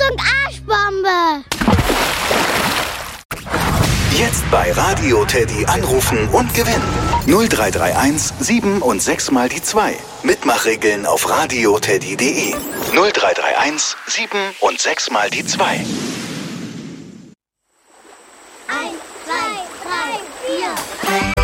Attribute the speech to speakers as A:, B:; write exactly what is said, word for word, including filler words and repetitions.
A: Achtung, Arschbombe!
B: Jetzt bei Radio Teddy anrufen und gewinnen. null drei drei eins sieben und sechs mal die zwei. Mitmachregeln auf radioteddy punkt de. null drei drei eins sieben und sechs mal die zwei.
A: Eins, zwei, drei, vier.